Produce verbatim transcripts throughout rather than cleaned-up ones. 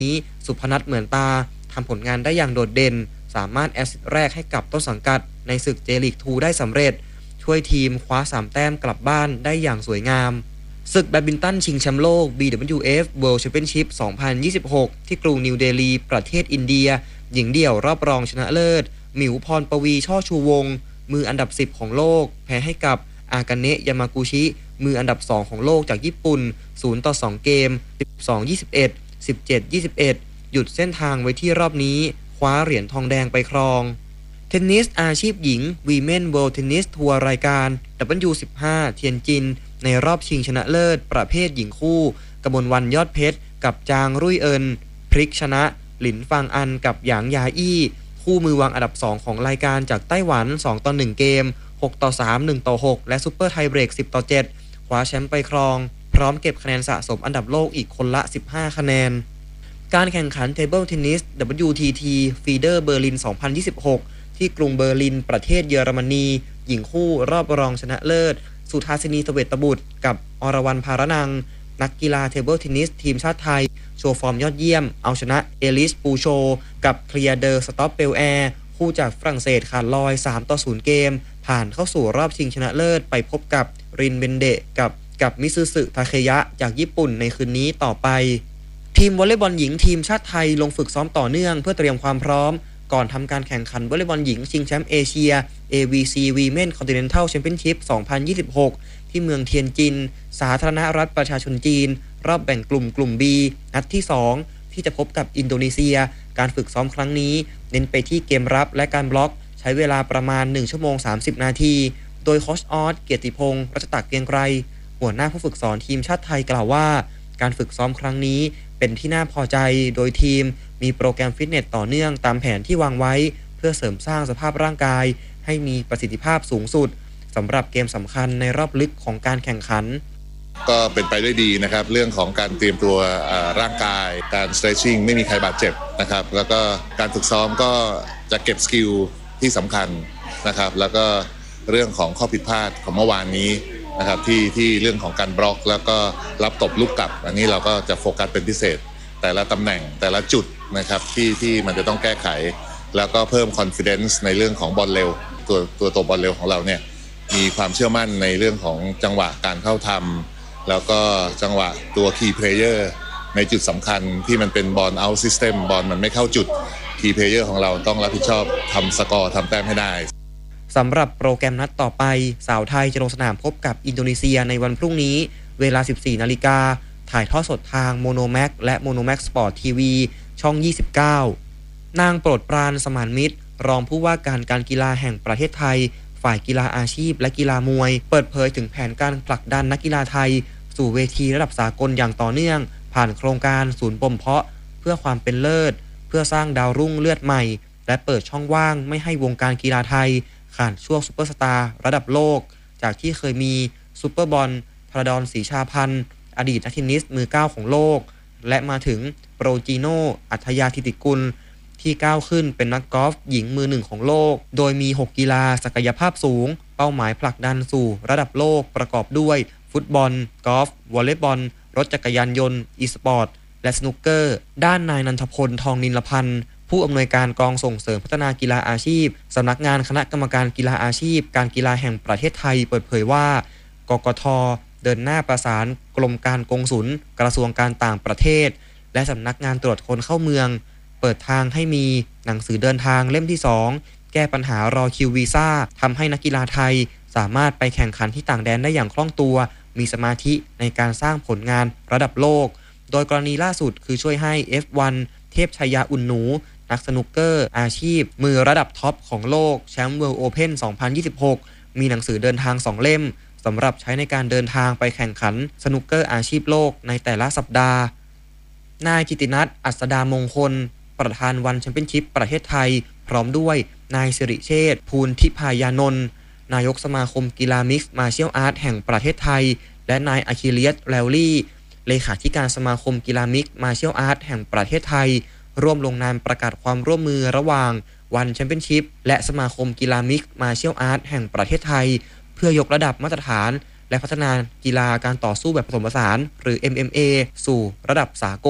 นี้สุพนัทเหมือนตาทำผลงานได้อย่างโดดเด่นสามารถแอสซิสต์แรกให้กับต้นสังกัดในศึกเจลีกทูได้สำเร็จช่วยทีมคว้าสามแต้มกลับบ้านได้อย่างสวยงามศึกแบดมินตันชิงแชมป์โลก บี ดับเบิลยู เอฟ World Championship สองพันยี่สิบหกที่กรุงนิวเดลีประเทศอินเดียหญิงเดี่ยวรอบรองชนะเลิศหมิวพรปวีช่อชูวงศ์มืออันดับสิบของโลกแพ้ให้กับอากาเนะยามากุชิมืออันดับสองของโลกจากญี่ปุ่นศูนย์ต่อสองเกม สิบสอง ยี่สิบเอ็ด สิบเจ็ด ยี่สิบเอ็ด หยุดเส้นทางไว้ที่รอบนี้คว้าเหรียญทองแดงไปครองเทนนิสอาชีพหญิง Women World Tennis Tour รายการ ดับเบิลยู สิบห้า เทียนจินในรอบชิงชนะเลิศประเภทหญิงคู่กมลวรรณยอดเพชรกับจางรุ่ยเอินพลิกชนะหลินฟางอันกับหยางยาอี้คู่มือวางอันดับสองของรายการจากไต้หวันสองต่อหนึ่งเกมหกต่อสาม หนึ่งต่อหกและซุปเปอร์ไทเบรกสิบต่อเจ็ดคว้าแชมป์ไปครองพร้อมเก็บคะแนนสะสมอันดับโลกอีกคนละสิบห้าคะแนนการแข่งขัน Table Tennis ดับเบิลยู ที ที Feeder Berlin สองพันยี่สิบหกที่กรุงเบอร์ลินประเทศเยอรมนีหญิงคู่รอบรองชนะเลิศสุธาสินีเสเวตบุตรกับอรวรรณภารนังนักกีฬาเทเบิลเทนนิสทีมชาติไทยโชว์ฟอร์มยอดเยี่ยมเอาชนะเอลิสปูโชกับเคลียร์เดอร์สต็อปเปลแอร์คู่จากฝรั่งเศสขาดลอยสามต่อศูนย์เกมผ่านเข้าสู่รอบชิงชนะเลิศไปพบกับรินเบนเดะกับกับมิซึสึทาเคยะจากญี่ปุ่นในคืนนี้ต่อไปทีมวอลเลย์บอลหญิงทีมชาติไทยลงฝึกซ้อมต่อเนื่องเพื่อเตรียมความพร้อมก่อนทำการแข่งขันวอลเลย์บอลหญิงชิงแชมป์เอเชีย เอ วี ซี Women Continental Championship สองพันยี่สิบหกที่เมืองเทียนจินสาธารณรัฐประชาชนจีนรอบแบ่งกลุ่มกลุ่ม B นัดที่สองที่จะพบกับอินโดนีเซียการฝึกซ้อมครั้งนี้เน้นไปที่เกมรับและการบล็อกใช้เวลาประมาณหนึ่งชั่วโมงสามสิบนาทีโดยโค้ชออสเกียรติพงศ์รัชตะเกรียงไกรหัวหน้าผู้ฝึกสอนทีมชาติไทยกล่าวว่าการฝึกซ้อมครั้งนี้เป็นที่น่าพอใจโดยทีมมีโปรแกรมฟิตเนสต่อเนื่องตามแผนที่วางไว้เพื่อเสริมสร้างสภาพร่างกายให้มีประสิทธิภาพสูงสุดสำหรับเกมสำคัญในรอบลึกของการแข่งขันก็เป็นไปด้วยดีนะครับเรื่องของการเตรียมตัวร่างกายการ stretching ไม่มีใครบาดเจ็บนะครับแล้วก็การฝึกซ้อมก็จะเก็บสกิลที่สำคัญนะครับแล้วก็เรื่องของข้อผิดพลาดของเมื่อวานนี้นะครับที่ที่เรื่องของการบล็อกแล้วก็รับตบลูกกลับอันนี้เราก็จะโฟกัสเป็นพิเศษแต่ละตำแหน่งแต่ละจุดนะครับที่ที่มันจะต้องแก้ไขแล้วก็เพิ่ม confidence ในเรื่องของบอลเร็วตัวตัวตบบอลเร็วของเราเนี่ยมีความเชื่อมั่นในเรื่องของจังหวะการเข้าทำแล้วก็จังหวะตัว key player ในจุดสำคัญที่มันเป็นบอล out system บอลมันไม่เข้าจุด key player ของเราต้องรับผิดชอบทำสกอร์ทำแต้มให้ได้สำหรับโปรแกรมนัดต่อไปสาวไทยจะลงสนามพบกับอินโดนีเซียในวันพรุ่งนี้เวลา สิบสี่นาฬิกาถ่ายทอดสดทางโมโนแม็กและโมโนแม็กสปอร์ตทีวีช่องยี่สิบเก้านางโปรดปรานสมานมิตรรองผู้ว่าการการกีฬาแห่งประเทศไทยฝ่ายกีฬาอาชีพและกีฬามวยเปิดเผยถึงแผนการผลักดันนักกีฬาไทยสู่เวทีระดับสากลอย่างต่อเนื่องผ่านโครงการศูนย์บ่มเพาะเพื่อความเป็นเลิศเพื่อสร้างดาวรุ่งเลือดใหม่และเปิดช่องว่างไม่ให้วงการกีฬาไทยขาดช่วงซุปเปอร์สตาร์ระดับโลกจากที่เคยมีซุปเปอร์บอลพระดอนศรีชาพันธ์อดีตนักเทนนิสมือเก้าของโลกและมาถึงโปรจีโนอัธยาธิติกุลที่ก้าวขึ้นเป็นนักกอล์ฟหญิงมือหนึ่งของโลกโดยมีหกกีฬาศักยภาพสูงเป้าหมายผลักดันสู่ระดับโลกประกอบด้วยฟุตบอลกอล์ฟวอลเลย์บอลรถจักรยานยนต์อีสปอร์ตและสนุกเกอร์ด้านนายนันทพลทองนิลพันธ์ผู้อำนวยการกองส่งเสริมพัฒนากีฬาอาชีพสำนักงานคณะกรรมการกีฬาอาชีพการกีฬาแห่งประเทศไทยเปิดเผยว่ากกท.เดินหน้าประสานกรมการกงสุลกระทรวงการต่างประเทศและสำนักงานตรวจคนเข้าเมืองเปิดทางให้มีหนังสือเดินทางเล่มที่สองแก้ปัญหารอคิววีซ่าทำให้นักกีฬาไทยสามารถไปแข่งขันที่ต่างแดนได้อย่างคล่องตัวมีสมาธิในการสร้างผลงานระดับโลกโดยกรณีล่าสุดคือช่วยให้ เอฟ วัน เทพชัยยาอุ่นหนูนักสนุกเกอร์อาชีพมือระดับท็อปของโลกแชมป์ World Open สองพันยี่สิบหกมีหนังสือเดินทางสองเล่มสำหรับใช้ในการเดินทางไปแข่งขันสนุกเกอร์อาชีพโลกในแต่ละสัปดาห์นายกิตินัทอัศดามงคลประธานวันแชมเปี้ยนชิพประเทศไทยพร้อมด้วยนายสิริเชษฐ์ภูลทิพายานนท์นายกสมาคมกีฬามิกซ์มาร์เชียลอาร์ตแห่งประเทศไทยและนายอะคิเลียสแลวลี่เลขาธิการสมาคมกีฬามิกซ์มาร์เชียลอาร์ตแห่งประเทศไทยร่วมลงนามประกาศความร่วมมือระหว่างวันแชมเปี้ยนชิพและสมาคมกีฬามิกซ์มาร์เชียลอาร์ตแห่งประเทศไทยเพื่อยกระดับมาตรฐานและพัฒนากีฬาการต่อสู้แบบผสมผสานหรือ เอ็ม เอ็ม เอ สู่ระดับสากล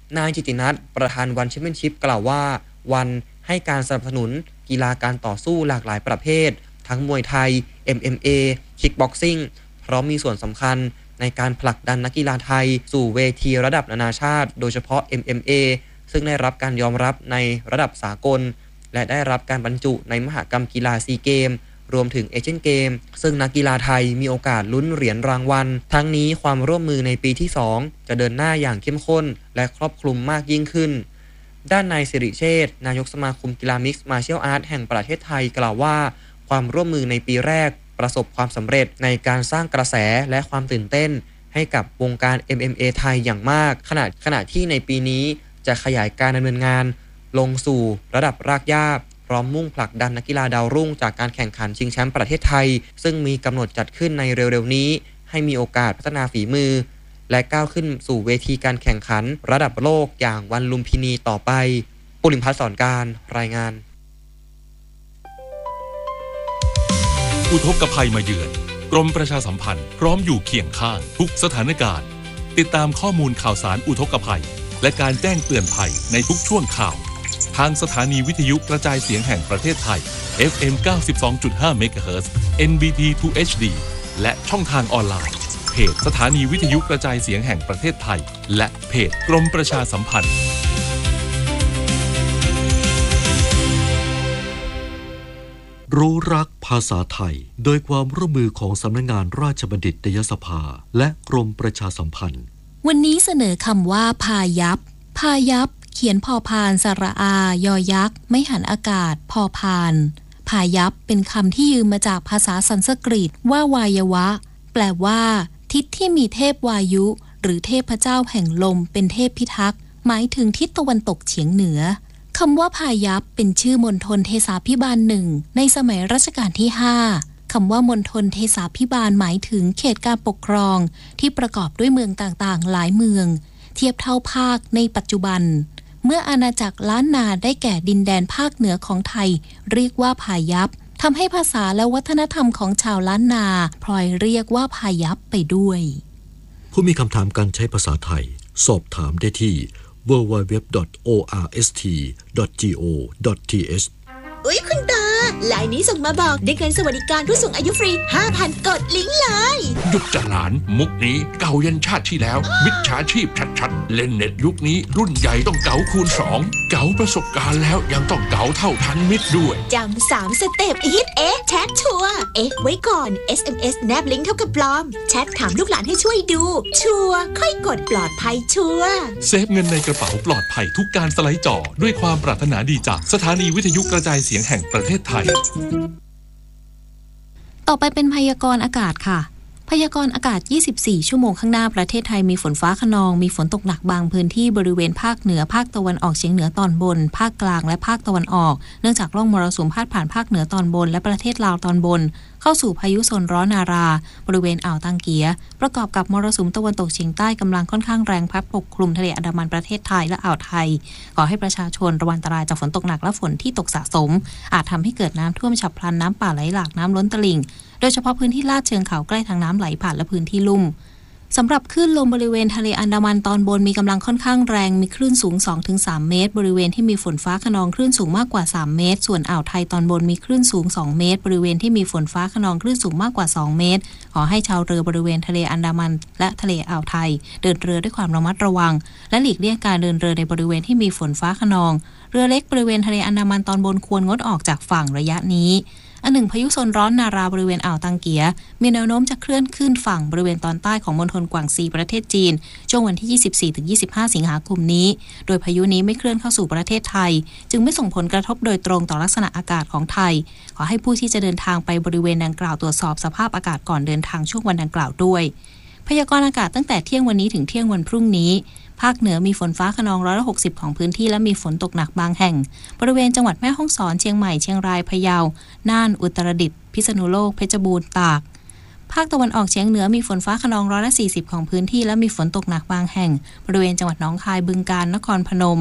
นายจิตินัทประธานวันแชมเปี้ยนชิพกล่าวว่าวันให้การสนับสนุนกีฬาการต่อสู้หลากหลายประเภททั้งมวยไทย เอ็ม เอ็ม เอ คิกบ็อกซิ่งพร้อมมีส่วนสำคัญในการผลักดันนักกีฬาไทยสู่เวทีระดับนานาชาติโดยเฉพาะ เอ็ม เอ็ม เอ ซึ่งได้รับการยอมรับในระดับสากลและได้รับการบรรจุในมหกรรมกีฬาซีเกมรวมถึงเอเชียนเกมซึ่งนักกีฬาไทยมีโอกาสลุ้นเหรียญรางวัลทั้งนี้ความร่วมมือในปีที่สองจะเดินหน้าอย่างเข้มข้นและครอบคลุมมากยิ่งขึ้นด้านนายสิริเชษฐ์นายกสมาคมกีฬามิกซ์มาร์เชียลอาร์ตแห่งประเทศไทยกล่าวว่าความร่วมมือในปีแรกประสบความสำเร็จในการสร้างกระแสและความตื่นเต้นให้กับวงการ เอ็ม เอ็ม เอ ไทยอย่างมากขณะขณะที่ในปีนี้จะขยายการดำเนินงานลงสู่ระดับรากหญ้าพร้อมมุ่งผลักดันนักกีฬาดาวรุ่งจากการแข่งขันชิงแชมป์ประเทศไทยซึ่งมีกำหนดจัดขึ้นในเร็วๆนี้ให้มีโอกาสพัฒนาฝีมือและก้าวขึ้นสู่เวทีการแข่งขันระดับโลกอย่างวันลุมพินีต่อไปปุริมพัฒน์สอนการรายงานอุทกภัยมาเยือนกรมประชาสัมพันธ์พร้อมอยู่เคียงข้างทุกสถานการณ์ติดตามข้อมูลข่าวสารอุทกภัยและการแจ้งเตือนภัยในทุกช่วงข่าวทางสถานีวิทยุกระจายเสียงแห่งประเทศไทย เอฟ เอ็ม เก้าสิบสองจุดห้า เมกะเฮิรตซ์ เอ็น บี ที ทู เอช ดี และช่องทางออนไลน์เพจสถานีวิทยุกระจายเสียงแห่งประเทศไทยและเพจกรมประชาสัมพันธ์รู้รักภาษาไทยโดยความร่วมมือของสำนักงานราชบัณฑิตยสภาและกรมประชาสัมพันธ์วันนี้เสนอคำว่าพายัพพายัพเขียนพอพานสระอายอยักษ์ไม่หันอากาศพอพานพายัพเป็นคำที่ยืมมาจากภาษาสันสกฤตว่าวายวะแปลว่าทิศที่มีเทพวายุหรือเทพเจ้าแห่งลมเป็นเทพพิทักษ์หมายถึงทิศตะวันตกเฉียงเหนือคำว่าพายัพเป็นชื่อมณฑลเทสาภิบาลหนึ่งในสมัยรัชกาลที่ห้าคำว่ามณฑลเทสาภิบาลหมายถึงเขตการปกครองที่ประกอบด้วยเมืองต่างๆหลายเมืองเทียบเท่าภาคในปัจจุบันเมื่ออาณาจักรล้านนาได้แก่ดินแดนภาคเหนือของไทยเรียกว่าพายัพทำให้ภาษาและวัฒนธรรมของชาวล้านนาพลอยเรียกว่าพายัพไปด้วยผู้มีคำถามการใช้ภาษาไทยสอบถามได้ที่ ดับเบิลยู ดับเบิลยู ดับเบิลยู ดอท โอ อาร์ เอส ที ดอท จี โอ ดอท ที เอชอุ๊ยคุณตาไลน์นี้ส่งมาบอกได้เงินสวัสดิการผู้สูงอายุฟรี ห้าพัน กดลิงก์เลยหยุดจะหลานมุกนี้เก่ายันชาติที่แล้วมิจฉาชีพชัดๆเล่นเน็ตยุคนี้รุ่นใหญ่ต้องเก๋าคูณสองเก๋าประสบการณ์แล้วยังต้องเก๋าเท่าทันมิตรด้วยจำสามสเต็ปฮิตเอ๊ะแชทชัวร์เอ๊ะไว้ก่อน เอส เอ็ม เอส แนบลิงก์เท่ากับปลอมแชทถามลูกหลานให้ช่วยดูชัวร์ค่อยกดปลอดภัยชัวร์เซฟเงินในกระเป๋าปลอดภัยทุกการสไลด์จอด้วยความปรารถนาดีจากสถานีวิทยุกระจายเสียงแห่งประเทศไทยต่อไปเป็นพยากรณ์อากาศค่ะพยากรณ์อากาศยี่สิบสี่ชั่วโมงข้างหน้าประเทศไทยมีฝนฟ้าคะนองมีฝนตกหนักบางพื้นที่บริเวณภาคเหนือภาคตะวันออกเฉียงเหนือตอนบนภาคกลางและภาคตะวันออกเนื่องจากร่องมรสุมพาดผ่านภาคเหนือตอนบนและประเทศลาวตอนบนเข้าสู่พายุโซนร้อนนาราบริเวณอ่าวตังเกียประกอบกับมรสุมตะวันตกเฉียงใต้กำลังค่อนข้างแรงพัดปกคลุมทะเลอันดามันประเทศไทยและอ่าวไทยขอให้ประชาชนระวังอันตรายจากฝนตกหนักและฝนที่ตกสะสมอาจทำให้เกิดน้ำท่วมฉับพลันน้ำป่าไหลหลากน้ำล้นตลิ่งโดยเฉพาะพื้นที่ลาดเชิงเขาใกล้ทางน้ำไหลผ่านและพื้นที่ลุ่มสำหรับคลื่นลมบริเวณทะเลอันดามันตอนบนมีกำลังค่อนข้างแรงมีคลื่นสูง สองถึงสาม เมตรบริเวณที่มีฝนฟ้าคะนองคลื่นสูงมากกว่าสามเมตรส่วนอ่าวไทยตอนบนมีคลื่นสูงสองเมตรบริเวณที่มีฝนฟ้าคะนองคลื่นสูงมากกว่าสองเมตรขอให้ชาวเรือบริเวณทะเลอันดามันและทะเลอ่าวไทยเดินเรือด้วยความระมัดระวังและหลีกเลี่ยงการเดินเรือในบริเวณที่มีฝนฟ้าคะนองเรือเล็กบริเวณทะเลอันดามันตอนบนควรงดออกจากฝั่งระยะนี้อันหนึ่งพายุโซนร้อนนาราบริเวณอ่าวตังเกียมีแนวโน้มจะเคลื่อนขึ้นฝั่งบริเวณตอนใต้ของมณฑลกวางซีประเทศจีนช่วงวันที่ ยี่สิบสี่ถึงยี่สิบห้า สิงหาคมนี้โดยพายุนี้ไม่เคลื่อนเข้าสู่ประเทศไทยจึงไม่ส่งผลกระทบโดยตรงต่อลักษณะอากาศของไทยขอให้ผู้ที่จะเดินทางไปบริเวณดังกล่าวตรวจสอบสภาพอากาศก่อนเดินทางช่วงวันดังกล่าวด้วยพยากรณ์อากาศตั้งแต่เที่ยงวันนี้ถึงเที่ยงวันพรุ่งนี้ภาคเหนือมีฝนฟ้าคะนองร้อยละหกสิบของพื้นที่และมีฝนตกหนักบางแห่งบริเวณจังหวัดแม่ฮ่องสอนเชียงใหม่เชียงรายพะเยาน่านอุตรดิตถ์พิษณุโลกเพชรบูรณ์ตากภาคตะวันออกเฉียงเหนือมีฝนฟ้าคะนองร้อยละสี่สิบของพื้นที่และมีฝนตกหนักบางแห่งบริเวณจังหวัดหนองคายบึงกาฬนครพนมภ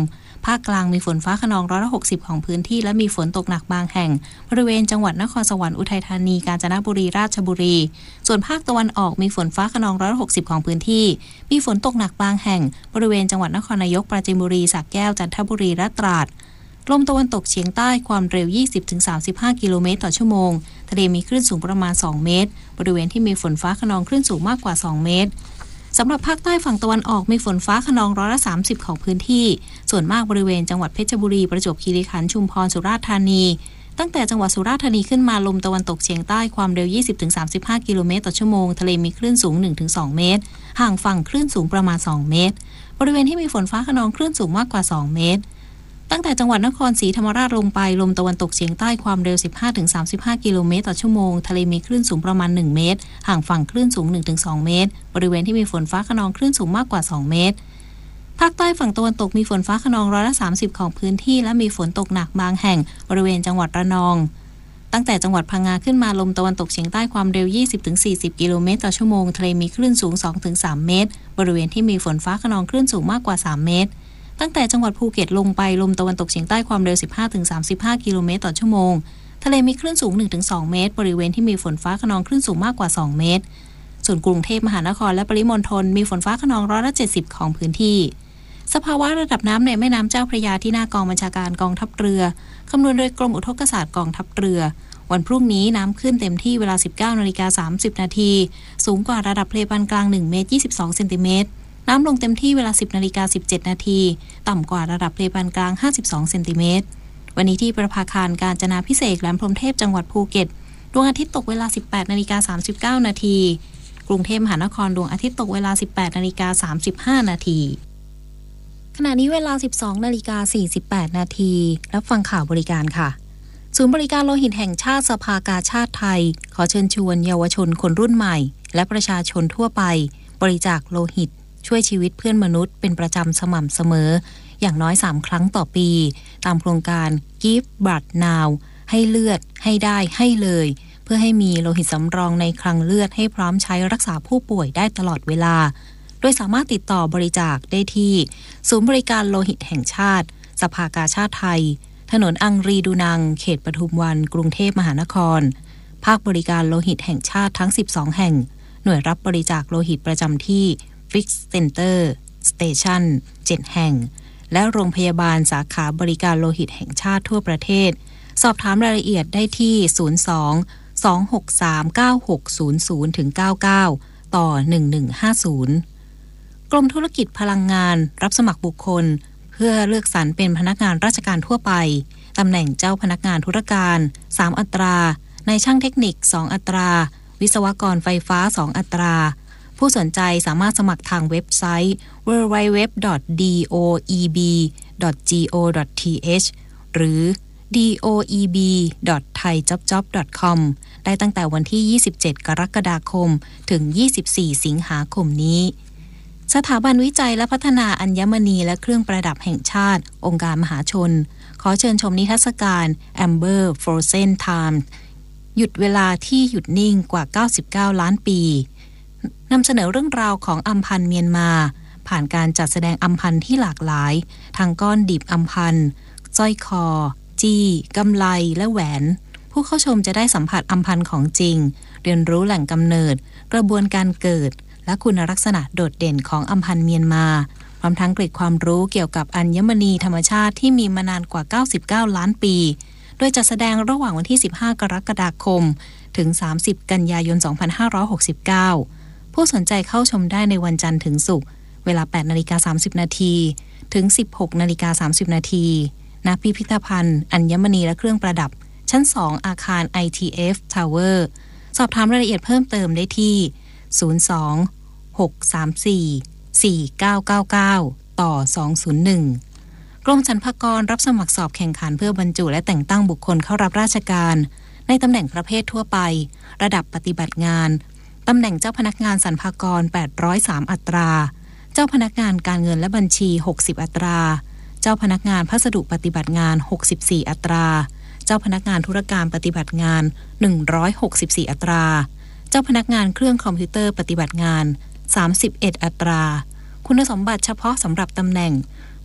ภาคกลางมีฝนฟ้าคะนองร้อยละหกสิบของพื้นที่และมีฝนตกหนักบางแห่งบริเวณจังหวัดนครสวรรค์อุทัยธานีกาญจนบุรีราชบุรีส่วนภาคตะวันออกมีฝนฟ้าคะนองร้อยละหกสิบของพื้นที่มีฝนตกหนักบางแห่งบริเวณจังหวัดนครนายกปราจีนบุรีสระแก้วจันทบุรีและตราดลมตะวันตกเฉียงใต้ความเร็ว ยี่สิบถึงสามสิบห้า กิโลเมตรต่อชั่วโมงทะเลมีคลื่นสูงประมาณสองเมตรบริเวณที่มีฝนฟ้าคะนองคลื่นสูงมากกว่าสองเมตรสำหรับภาคใต้ฝั่งตะวันออกมีฝนฟ้าคะนองร้อยละสามสิบของพื้นที่ส่วนมากบริเวณจังหวัดเพชรบุรีประจวบคีรีขันธ์ชุมพรสุราษฎร์ธานีตั้งแต่จังหวัดสุราษฎร์ธานีขึ้นมาลมตะวันตกเฉียงใต้ความเร็ว ยี่สิบถึงสามสิบห้า กิโลเมตรต่อชั่วโมงทะเลมีคลื่นสูง หนึ่งถึงสอง เมตรห่างฝั่งคลื่นสูงประมาณสองเมตรบริเวณที่มีฝนฟ้าคะนองคลื่นสูงมากกว่าสองเมตรตั้งแต่จังหวัดนครศรีธรรมราชลงไปลมตะวันตกเฉียงใต้ความเร็ว สิบห้าถึงสามสิบห้า กิโลเมตรต่อชั่วโมงทะเลมีคลื่นสูงประมาณหนึ่งเมตรห่างฝั่งคลื่นสูง หนึ่งถึงสอง เมตรบริเวณที่มีฝนฟ้าคะนองคลื่นสูงมากกว่าสองเมตรภาคใต้ฝั่งตะวันตกมีฝนฟ้าคะนองร้อยละสามสิบของพื้นที่และมีฝนตกหนักบางแห่งบริเวณจังหวัดระนองตั้งแต่จังหวัดพังงาขึ้นมาลมตะวันตกเฉียงใต้ความเร็ว ยี่สิบถึงสี่สิบ กิโลเมตรต่อชั่วโมงทะเลมีคลื่นสูง สองถึงสาม เมตรบริเวณที่มีฝนฟ้าคะนองคลื่นสูงมากกว่าสามเมตรตั้งแต่จังหวัดภูเก็ตลงไปลมตะวันตกเฉียงใต้ความเร็ว สิบห้าถึงสามสิบห้า กิโลเมตรต่อชั่วโมงทะเลมีคลื่นสูง หนึ่งถึงสอง เมตรบริเวณที่มีฝนฟ้าคะนองคลื่นสูงมากกว่าสองเมตรส่วนกรุงเทพมหานครและปริมณฑลมีฝนฟ้าคะนองร้อยละเจ็ดสิบของพื้นที่สภาวะระดับน้ำในแม่น้ำเจ้าพระยาที่หน้ากองบัญชาการกองทัพเรือคำนวณโดยกรมอุทกศาสตร์กองทัพเรือวันพรุ่งนี้น้ำขึ้นเต็มที่เวลา สิบเก้านาฬิกาสามสิบ นาทีสูงกว่าระดับทะเลปานกลางหนึ่งเมตรยี่สิบสองเซนติเมตรน้ำลงเต็มที่เวลา สิบนาฬิกาสิบเจ็ด นาทีต่ำกว่าระดับทะเลปานกลางห้าสิบสองเซนติเมตรวันนี้ที่ประภาคารกาญจนาภิเษกแหลมพรหมเทพจังหวัดภูเก็ตดวงอาทิตย์ตกเวลา สิบแปดนาฬิกาสามสิบเก้า นาทีกรุงเทพมหานครดวงอาทิตย์ตกเวลา สิบแปดนาฬิกาสามสิบห้า นาทีขณะนี้เวลา สิบสองนาฬิกาสี่สิบแปด นาทีรับฟังข่าวบริการค่ะศูนย์บริการโลหิตแห่งชาติสภากาชาดไทยขอเชิญชวนเยาวชนคนรุ่นใหม่และประชาชนทั่วไปบริจาคโลหิตช่วยชีวิตเพื่อนมนุษย์เป็นประจำสม่ำเสมออย่างน้อยสามครั้งต่อปีตามโครงการ Give Blood Now ให้เลือดให้ได้ให้เลยเพื่อให้มีโลหิตสำรองในคลังเลือดให้พร้อมใช้รักษาผู้ป่วยได้ตลอดเวลาโดยสามารถติดต่อบริจาคได้ที่ศูนย์บริการโลหิตแห่งชาติสภากาชาดไทยถนนอังรีดูนังเขตปทุมวันกรุงเทพมหานครภาคบริการโลหิตแห่งชาติทั้งสิบสองแห่งหน่วยรับบริจาคโลหิตประจำที่ Fix Center Station เจ็ดแห่งและโรงพยาบาลสาขาบริการโลหิตแห่งชาติทั่วประเทศสอบถามรายละเอียดได้ที่ศูนย์ สอง สอง หก สาม เก้า หก ศูนย์ ศูนย์ เก้า เก้า ต่อหนึ่งหนึ่งห้าศูนย์กรมธุรกิจพลังงานรับสมัครบุคคลเพื่อเลือกสรรเป็นพนักงานราชการทั่วไปตำแหน่งเจ้าพนักงานธุรการสามอัตรานายช่างเทคนิคสองอัตราวิศวกรไฟฟ้าสองอัตราผู้สนใจสามารถสมัครทางเว็บไซต์ ดับเบิลยู ดับเบิลยู ดับเบิลยู ดอท ดี โอ อี บี ดอท จี โอ ดอท ที เอช หรือ ดี โอ อี บี ดอท ไทยจ็อบจ็อบ ดอท คอม ได้ตั้งแต่วันที่ยี่สิบเจ็ดกรกฎาคมถึงยี่สิบสี่สิงหาคมนี้สถาบันวิจัยและพัฒนาอัญมณีและเครื่องประดับแห่งชาติองค์การมหาชนขอเชิญชมนิทรรศการ Amber Frozen Time หยุดเวลาที่หยุดนิ่งกว่าเก้าสิบเก้าล้านปีนำเสนอเรื่องราวของอัมพันธ์เมียนมาผ่านการจัดแสดงอัมพันธ์ที่หลากหลายทั้งก้อนดิบอัมพันธ์สร้อยคอจี้กำไลและแหวนผู้เข้าชมจะได้สัมผัสอัมพันธ์ของจริงเรียนรู้แหล่งกำเนิดกระบวนการเกิดและคุณลักษณะโดดเด่นของอัมพันธ์เมียนมาพร้อมทั้งเกร็ดความรู้เกี่ยวกับอัญมณีธรรมชาติที่มีมานานกว่าเก้าสิบเก้าล้านปีโดยจัดแสดงระหว่างวันที่สิบห้ากรกฎาคมถึงสามสิบกันยายนสองพันห้าร้อยหกสิบเก้าผู้สนใจเข้าชมได้ในวันจันทร์ถึงศุกร์เวลา แปดนาฬิกาสามสิบ นาทีถึง สิบหกนาฬิกาสามสิบ นาทีณพิพิธภัณฑ์อัญมณีและเครื่องประดับชั้นสองอาคาร ไอ ที เอฟ Tower สอบถามรายละเอียดเพิ่มเติมได้ที่ศูนย์ สอง หก สาม สี่ สี่ เก้า เก้า เก้าต่อสองศูนย์หนึ่งกรมสรรพากรรับสมัครสอบแข่งขันเพื่อบรรจุและแต่งตั้งบุคคลเข้ารับราชการในตำแหน่งประเภททั่วไประดับปฏิบัติงานตำแหน่งเจ้าพนักงานสรรพากรแปดร้อยสามอัตราเจ้าพนักงานการเงินและบัญชีหกสิบอัตราเจ้าพนักงานพัสดุปฏิบัติงานหกสิบสี่อัตราเจ้าพนักงานธุรการปฏิบัติงานหนึ่งร้อยหกสิบสี่อัตราเจ้าพนักงานเครื่องคอมพิวเตอร์ปฏิบัติงานสามสิบเอ็ดอัตราคุณสมบัติเฉพาะสำหรับตำแหน่ง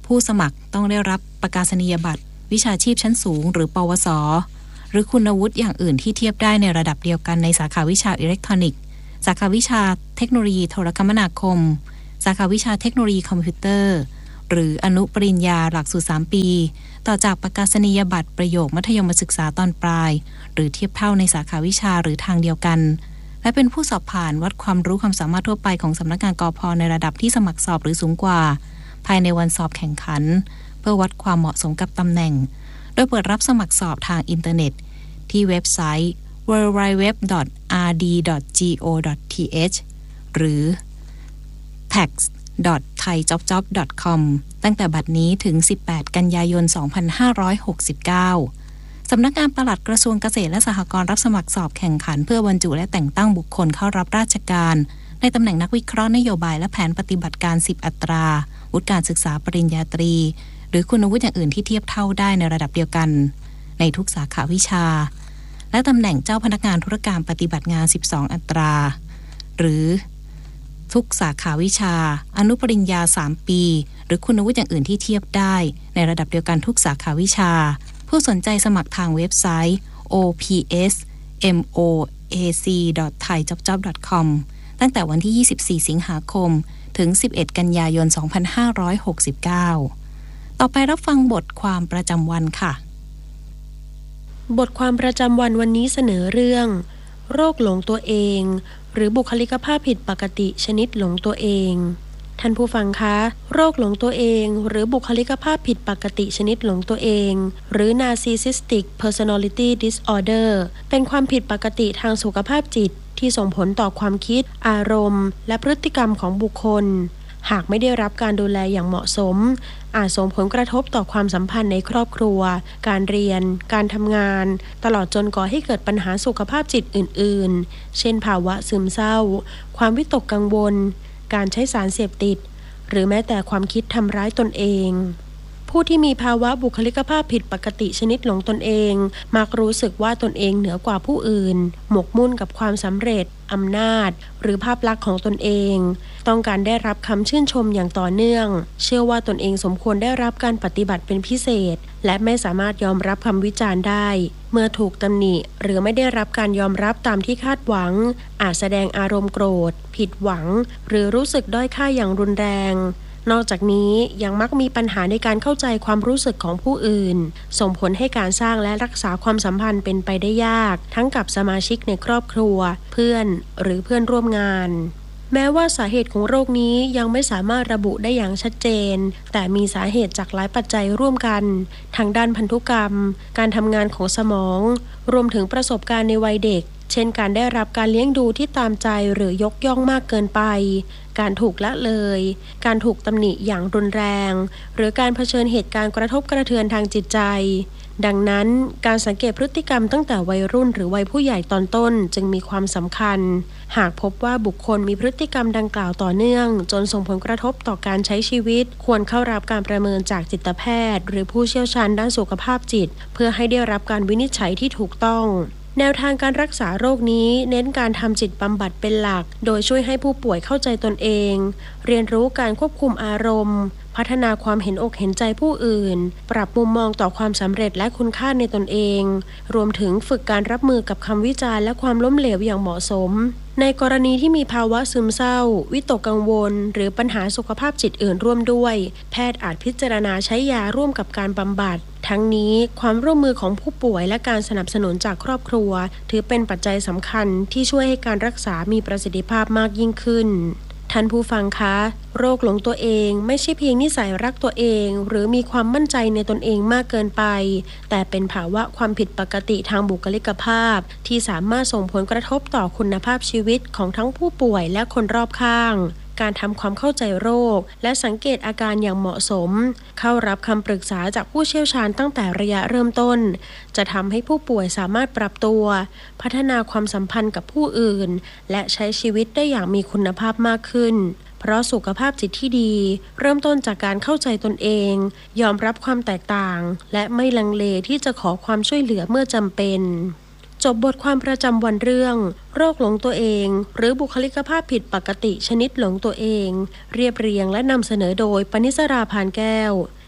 ผู้สมัครต้องได้รับประกาศนียบัตรวิชาชีพชั้นสูงหรือปวสหรือคุณวุฒิอย่างอื่นที่เทียบได้ในระดับเดียวกันในสาขาวิชาอิเล็กทรอนิกส์สาขาวิชาเทคโนโลยีโทรคมนาคมสาขาวิชาเทคโนโลยีคอมพิวเตอร์หรืออนุปริญญาหลักสูตรสามปีต่อจากประกาศนียบัตรประโยคมัธยมศึกษาตอนปลายหรือเทียบเท่าในสาขาวิชาหรือทางเดียวกันและเป็นผู้สอบผ่านวัดความรู้ความสามารถทั่วไปของสำนักงานกพ.ในระดับที่สมัครสอบหรือสูงกว่าภายในวันสอบแข่งขันเพื่อวัดความเหมาะสมกับตำแหน่งโดยเปิดรับสมัครสอบทางอินเทอร์เน็ตที่เว็บไซต์ ดับเบิลยู ดับเบิลยู ดับเบิลยู ดอท อาร์ ดี ดอท จี โอ ดอท ที เอช หรือ แท็กซ์ ดอท ไทยจ็อบจ็อบ ดอท คอม ตั้งแต่บัดนี้ถึงสิบแปดกันยายนสองพันห้าร้อยหกสิบเก้าสำนักงานปลัดกระทรวงเกษตรและสหกรณ์รับสมัครสอบแข่งขันเพื่อบรรจุและแต่งตั้งบุคคลเข้ารับราชการในตำแหน่งนักวิเคราะห์นโยบายและแผนปฏิบัติการสิบอัตราวุฒิการศึกษาปริญญาตรีหรือคุณวุฒิอย่างอื่นที่เทียบเท่าได้ในระดับเดียวกันในทุกสาขาวิชาและตำแหน่งเจ้าพนักงานธุรการปฏิบัติงานสิบสองอัตราหรือทุกสาขาวิชาอนุปริญญาสามปีหรือคุณวุฒิอย่างอื่นที่เทียบได้ในระดับเดียวกันทุกสาขาวิชาผู้สนใจสมัครทางเว็บไซต์ โอ พี เอส เอ็ม โอ เอ ซี ดอท ไทยจ็อบจ็อบ ดอท คอม ตั้งแต่วันที่ยี่สิบสี่สิงหาคมถึงสิบเอ็ดกันยายนสองพันห้าร้อยหกสิบเก้าต่อไปรับฟังบทความประจำวันค่ะบทความประจำวันวันนี้เสนอเรื่องโรคหลงตัวเองหรือบุคลิกภาพผิดปกติชนิดหลงตัวเองท่านผู้ฟังคะโรคหลงตัวเองหรือบุคลิกภาพผิดปกติชนิดหลงตัวเองหรือ Narcissistic Personality Disorder เป็นความผิดปกติทางสุขภาพจิตที่ส่งผลต่อความคิดอารมณ์และพฤติกรรมของบุคคลหากไม่ได้รับการดูแลอย่างเหมาะสมอาจส่งผลกระทบต่อความสัมพันธ์ในครอบครัวการเรียนการทำงานตลอดจนก่อให้เกิดปัญหาสุขภาพจิตอื่นๆเช่นภาวะซึมเศร้าความวิตกกังวลการใช้สารเสพติดหรือแม้แต่ความคิดทำร้ายตนเองผู้ที่มีภาวะบุคลิกภาพผิดปกติชนิดหลงตนเองมักรู้สึกว่าตนเองเหนือกว่าผู้อื่นหมกมุ่นกับความสำเร็จอำนาจหรือภาพลักษณ์ของตนเองต้องการได้รับคำชื่นชมอย่างต่อเนื่องเชื่อว่าตนเองสมควรได้รับการปฏิบัติเป็นพิเศษและไม่สามารถยอมรับคำวิจารณ์ได้เมื่อถูกตำหนิหรือไม่ได้รับการยอมรับตามที่คาดหวังอาจแสดงอารมณ์โกรธผิดหวังหรือรู้สึกด้อยค่าอย่างรุนแรงนอกจากนี้ยังมักมีปัญหาในการเข้าใจความรู้สึกของผู้อื่นส่งผลให้การสร้างและรักษาความสัมพันธ์เป็นไปได้ยากทั้งกับสมาชิกในครอบครัวเพื่อนหรือเพื่อนร่วมงานแม้ว่าสาเหตุของโรคนี้ยังไม่สามารถระบุได้อย่างชัดเจนแต่มีสาเหตุจากหลายปัจจัยร่วมกันทางด้านพันธุกรรมการทำงานของสมองรวมถึงประสบการณ์ในวัยเด็กเช่นการได้รับการเลี้ยงดูที่ตามใจหรือยกย่องมากเกินไปการถูกละเลยการถูกตำหนิอย่างรุนแรงหรือการเผชิญเหตุการณ์กระทบกระเทือนทางจิตใจดังนั้นการสังเกตพฤติกรรมตั้งแต่วัยรุ่นหรือวัยผู้ใหญ่ตอนต้นจึงมีความสำคัญหากพบว่าบุคคลมีพฤติกรรมดังกล่าวต่อเนื่องจนส่งผลกระทบต่อการใช้ชีวิตควรเข้ารับการประเมินจากจิตแพทย์หรือผู้เชี่ยวชาญด้านสุขภาพจิตเพื่อให้ได้รับการวินิจฉัยที่ถูกต้องแนวทางการรักษาโรคนี้เน้นการทำจิตบำบัดเป็นหลักโดยช่วยให้ผู้ป่วยเข้าใจตนเองเรียนรู้การควบคุมอารมณ์พัฒนาความเห็นอกเห็นใจผู้อื่นปรับมุมมองต่อความสำเร็จและคุณค่าในตนเองรวมถึงฝึกการรับมือกับคำวิจารณ์และความล้มเหลวอย่างเหมาะสมในกรณีที่มีภาวะซึมเศร้าวิตกกังวลหรือปัญหาสุขภาพจิตอื่นร่วมด้วยแพทย์อาจพิจารณาใช้ยาร่วมกับการบำบัดทั้งนี้ความร่วมมือของผู้ป่วยและการสนับสนุนจากครอบครัวถือเป็นปัจจัยสำคัญที่ช่วยให้การรักษามีประสิทธิภาพมากยิ่งขึ้นท่านผู้ฟังคะโรคหลงตัวเองไม่ใช่เพียงนิสัยรักตัวเองหรือมีความมั่นใจในตนเองมากเกินไปแต่เป็นภาวะความผิดปกติทางบุคลิกภาพที่สามารถส่งผลกระทบต่อคุณภาพชีวิตของทั้งผู้ป่วยและคนรอบข้างการทำความเข้าใจโรคและสังเกตอาการอย่างเหมาะสมเข้ารับคำปรึกษาจากผู้เชี่ยวชาญตั้งแต่ระยะเริ่มต้นจะทำให้ผู้ป่วยสามารถปรับตัวพัฒนาความสัมพันธ์กับผู้อื่นและใช้ชีวิตได้อย่างมีคุณภาพมากขึ้นเพราะสุขภาพจิตที่ดีเริ่มต้นจากการเข้าใจตนเองยอมรับความแตกต่างและไม่ลังเลที่จะขอความช่วยเหลือเมื่อจำเป็นจบบทความประจำวันเรื่องโรคหลงตัวเองหรือบุคลิกภาพผิดปกติชนิดหลงตัวเองเรียบเรียงและนำเสนอโดยปณิสราพานแก้ว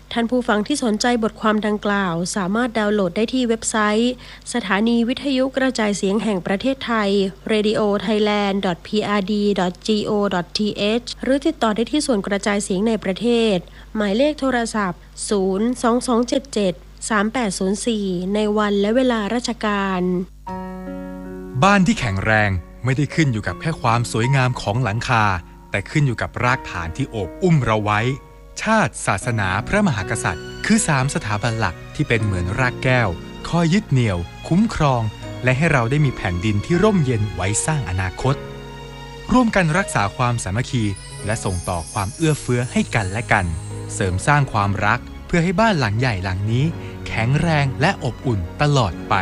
ท่านผู้ฟังที่สนใจบทความดังกล่าวสามารถดาวน์โหลดได้ที่เว็บไซต์สถานีวิทยุกระจายเสียงแห่งประเทศไทย เรดิโอไทยแลนด์ ดอท พี อาร์ ดี ดอท จี โอ ดอท ที เอช หรือติดต่อได้ที่ส่วนกระจายเสียงในประเทศหมายเลขโทรศัพท์ ศูนย์ สอง สอง เจ็ด เจ็ด สาม แปด ศูนย์ สี่ ในวันและเวลาราชการบ้านที่แข็งแรงไม่ได้ขึ้นอยู่กับแค่ความสวยงามของหลังคาแต่ขึ้นอยู่กับรากฐานที่โอบอุ้มเราไว้ชาติศาสนาพระมหากษัตริย์คือสามสถาบันหลักที่เป็นเหมือนรากแก้วคอยยึดเหนี่ยวคุ้มครองและให้เราได้มีแผ่นดินที่ร่มเย็นไว้สร้างอนาคตร่วมกันรักษาความสามัคคีและส่งต่อความเอื้อเฟื้อให้กันและกันเสริมสร้างความรักเพื่อให้บ้านหลังใหญ่หลังนี้แข็งแรงและอบอุ่นตลอดไป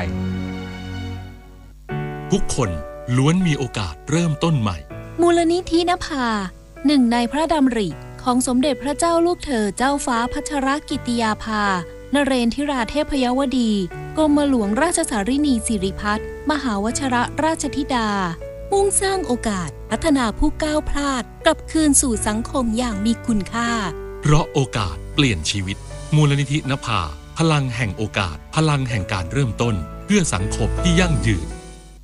ทุกคนล้วนมีโอกาสเริ่มต้นใหม่มูลนิธินภาหนึ่งในพระดำริของสมเด็จพระเจ้าลูกเธอเจ้าฟ้าพัชรกิติยาภานเรนทิราเทพยวดีกรมหลวงราชสารินีสิริพัฒน์มหาวชรราชธิดามุ่งสร้างโอกาสพัฒนาผู้ก้าวพลาดกลับคืนสู่สังคมอย่างมีคุณค่าเพราะโอกาสเปลี่ยนชีวิตมูลนิธินภาพลังแห่งโอกาสพลังแห่งการเริ่มต้นเพื่อสังคมที่ยั่งยืน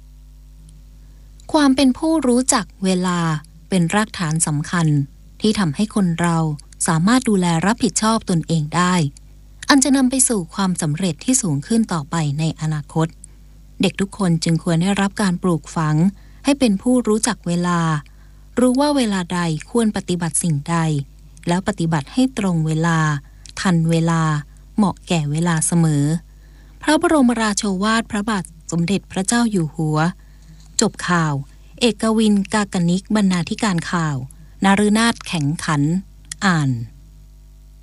ความเป็นผู้รู้จักเวลาเป็นรากฐานสำคัญที่ทำให้คนเราสามารถดูแลรับผิดชอบตนเองได้อันจะนำไปสู่ความสำเร็จที่สูงขึ้นต่อไปในอนาคตเด็กทุกคนจึงควรได้รับการปลูกฝังให้เป็นผู้รู้จักเวลารู้ว่าเวลาใดควรปฏิบัติสิ่งใดแล้วปฏิบัติให้ตรงเวลาทันเวลาเหมาะแก่เวลาเสมอพระบรมราโชวาทพระบาทสมเด็จพระเจ้าอยู่หัวจบข่าวเอกวินกากนิกบรรณาธิการข่าวนฤนาถแข็งขันอ่าน